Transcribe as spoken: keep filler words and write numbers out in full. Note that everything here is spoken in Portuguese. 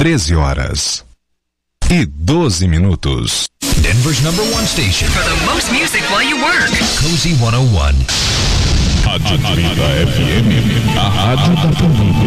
treze horas e doze minutos. Denver's number one station for the most music while you work. Cozy cento e um. Rádio Trinta F M, a rádio da família.